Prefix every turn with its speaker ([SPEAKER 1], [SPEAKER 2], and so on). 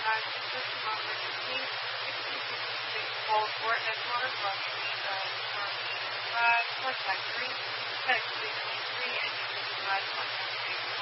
[SPEAKER 1] Old Fort Headquarters, contact 3, text 323, and 5 contact.